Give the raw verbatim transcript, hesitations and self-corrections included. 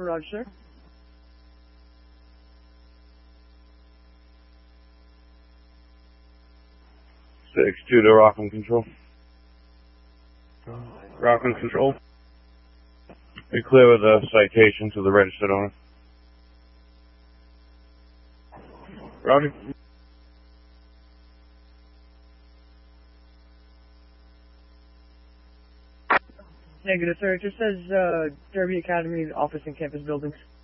Roger, sir. six two to Rockland Control. Rockland Control. We clear with a citation to the registered owner. Roger. Negative, sir. It just says uh, Derby Academy office and campus buildings.